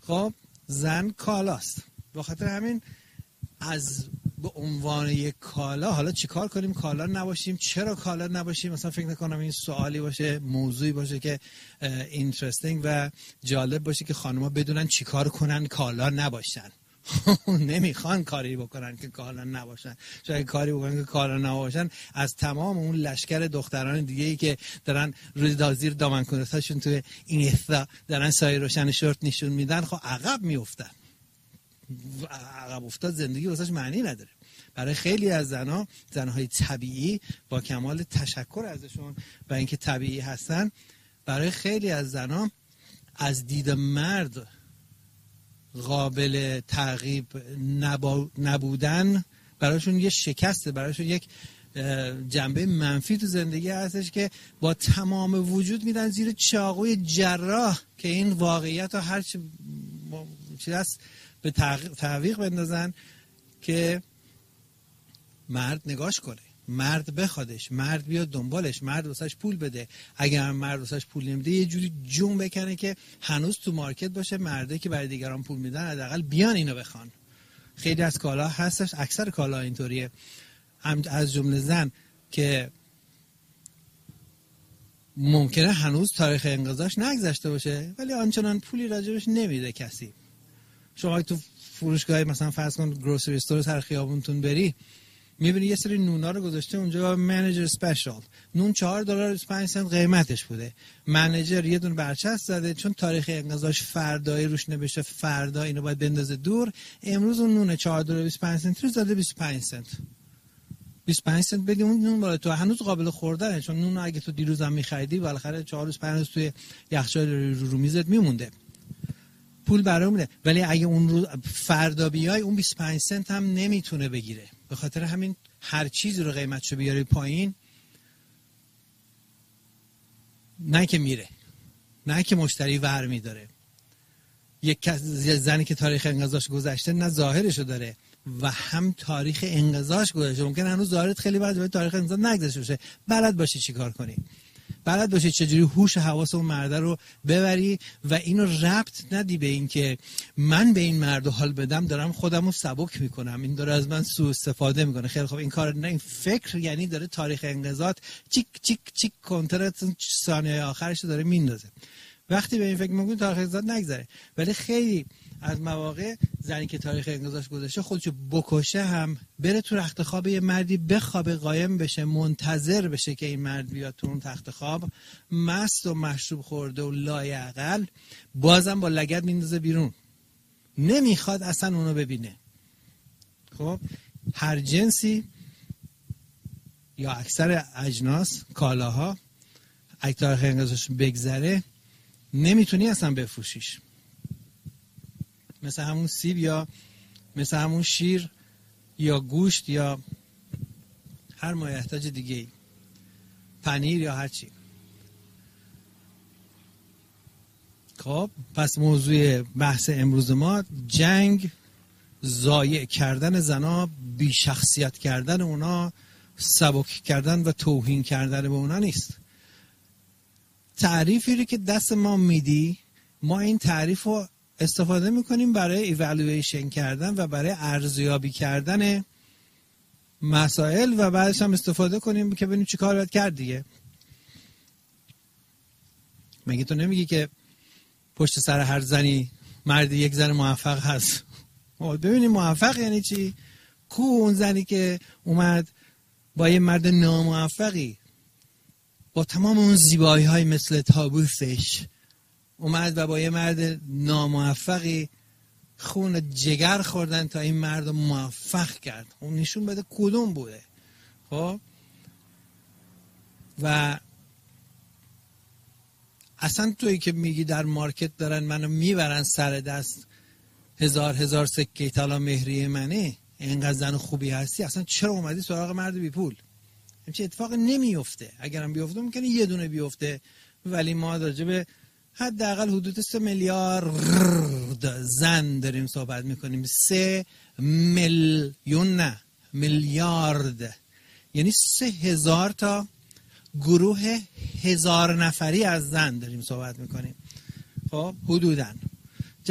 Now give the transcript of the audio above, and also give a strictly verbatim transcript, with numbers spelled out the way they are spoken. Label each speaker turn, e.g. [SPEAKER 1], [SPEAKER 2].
[SPEAKER 1] خب زن کالاست، به خاطر همین از به عنوان یک کالا حالا چیکار کنیم کالا نباشیم؟ چرا کالا نباشیم؟ مثلا فکر نکنم این سوالی باشه، موضوعی باشه که اینترستینگ و جالب باشه که خانم‌ها بدونن چیکار کنن کالا نباشن. نمیخوان کاری بکنن که کالا نباشن. شاید کاری بکنن که کالا نباشن از تمام اون لشکر دختران دیگه‌ای که دارن روی دازیر دامن کنتاشون توی این اثا دارن سایه روشن شورت نشون میدن، خب عقب میافتن. عقب افتاد زندگی واسش معنی نداره. برای خیلی از زنها، زنهای طبیعی با کمال تشکر ازشون و اینکه طبیعی هستن، برای خیلی از زنها از دید مرد قابل تعقیب نبودن برایشون یه شکسته، برایشون یک جنبه منفی تو زندگی هستش که با تمام وجود میدن زیر چاقوی جراح که این واقعیت رو هر چی چیز هست به تعویق بندازن که مرد نگاش کنه، مرد بخوادش، مرد بیاد دنبالش، مرد واسش پول بده. اگر مرد واسش پول نمیده یه جوری جون بکنه که هنوز تو مارکت باشه، مرده که برای دیگران پول میدن حداقل بیان اینو بخوان. خیلی از کالا هستش، اکثر کالا اینطوریه، هم از جمله زن که ممکنه هنوز تاریخ انقضاش نگذشته باشه ولی آنچنان پولی راجبش نمیده کسی. شما تو فروشگاه مثلا فرض کن گروسری استور سر خیابونتون بری، میبینی یه سری نونا رو گذاشته اونجا منیجر اسپشیال، نون چهار دلار و بیست و پنج سنت قیمتش بوده. منیجر یه دونه برچسب زده چون تاریخ انقضاش فردایی روش نوشته، فردا اینو باید بندازه دور. امروز اون نون چهار دلار و بیست و پنج سنت رو زده بیست و پنج سنت. بیست و پنج سنت بدی اون نون بالا تو هنوز قابل خوردنه، چون نون اگه تو دیروز هم می‌خریدی بالاخره چهار روز پنج روز توی یخچال رو, رو میزت میمونده. پول برامونه. ولی اگه اون روز فردا بیای اون بیست و پنج سنت هم نمیتونه بگیره. به خاطر همین هر چیزی رو قیمتشو بیاری پایین، نه که میره، نه که مشتری ور میداره. یک زنی که تاریخ انقضاش گذشته نه ظاهرشو داره و هم تاریخ انقضاش گذشته. ممکن هنوز ظاهرت خیلی بعد تاریخ انقضا نگذشته باشه. بلد باشی چیکار کنی، بلد باشی چجوری هوش حواس اون مرده رو ببری و اینو ربط ندی به این که من به این مرد حال بدم دارم خودم رو سبک میکنم، این داره از من سوء استفاده میکنه. خیلی خب این کار نه، این فکر یعنی داره تاریخ انقضات چیک چیک چیک کنترات ثانیه آخرش رو داره میندازه. وقتی به این فکر میکنی تاریخ انقضات نگذره. ولی خیلی از مواقع زنی که تاریخ انقضاش گذشته خودشو بکشه هم بره تو رخت خواب یه مردی بخوابه، قایم بشه، منتظر بشه که این مرد بیاد تو اون تخت خواب، مست و مشروب خورده و لایعقل، بازم با لگد میندازه بیرون، نمیخواد اصلا اونو ببینه. خب هر جنسی یا اکثر اجناس کالاها اگه تاریخ انقضاش بگذره نمیتونی اصلا بفروشیش. مثل همون سیب یا مثل همون شیر یا گوشت یا هر مایحتاج دیگه ای، پنیر یا هر چی. خب پس موضوع بحث امروز ما جنگ، ضایع کردن زنا، بی شخصیت کردن اونا، سبک کردن و توهین کردن به اونا نیست. تعریفی رو که دست ما میدی، ما این تعریف رو استفاده میکنیم برای ایوالویشن کردن و برای ارزیابی کردن مسائل و بعدش هم استفاده کنیم که ببینیم چی کار باید کرد دیگه. مگه تو نمیگی که پشت سر هر زنی مردی یک زن موفق هست؟ ببینیم موفق یعنی چی؟ کو اون زنی که اومد با یه مرد ناموفقی با تمام اون زیبایی های مثل تابوسش اومد و با یه مرد ناموفقی خون جگر خوردن تا این مرد موفق کرد. اون نشون بده کدوم بوده. خب و اصلا تویی که میگی در مارکت دارن منو میبرن سر دست، هزار هزار سکه طلا مهریه منه، اینقدر زن خوبی هستی، اصلا چرا اومدی سراغ مرد بی پول؟ همچین اتفاق نمیفته. اگرم بیفته ممکنه یه دونه بیفته، ولی ما راجع به حداقل حدود سه میلیارد زن داریم صحبت میکنیم. سه میلیون نه میلیارد، یعنی سه هزار تا گروه هزار نفری از زن داریم صحبت میکنیم. خب حدوداً